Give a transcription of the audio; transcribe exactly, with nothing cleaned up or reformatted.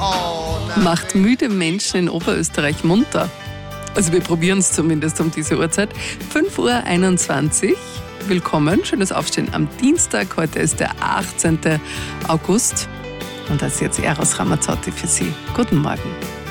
Macht müde Menschen in Oberösterreich munter. Also wir probieren es zumindest um diese Uhrzeit. fünf Uhr einundzwanzig. Willkommen, schönes Aufstehen am Dienstag. Heute ist der achtzehnten August. Und das ist jetzt Eros Ramazzotti für Sie. Guten Morgen.